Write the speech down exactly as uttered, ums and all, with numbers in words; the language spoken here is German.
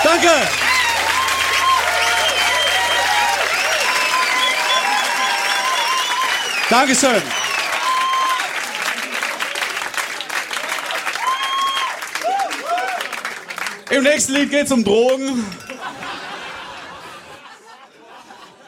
Danke. Dankeschön. Im nächsten Lied geht's um Drogen.